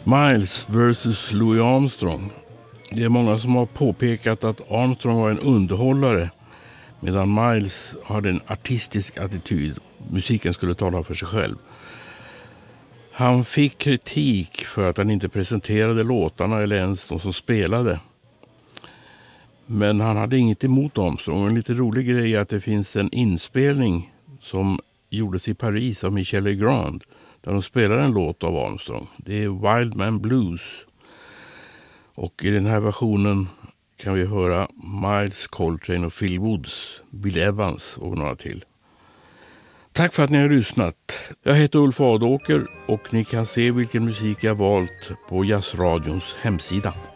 Miles versus Louis Armstrong. Det är många som har påpekat att Armstrong var en underhållare medan Miles hade en artistisk attityd. Musiken skulle tala för sig själv. Han fick kritik för att han inte presenterade låtarna eller ens de som spelade. Men han hade inget emot Armstrong. En lite rolig grej är att det finns en inspelning som gjordes i Paris av Michel Legrand där de spelar en låt av Armstrong. Det är Wild Man Blues. Och i den här versionen kan vi höra Miles Coltrane och Phil Woods, Bill Evans och några till. Tack för att ni har lyssnat. Jag heter Ulf Adåker och ni kan se vilken musik jag valt på Jazzradions hemsida.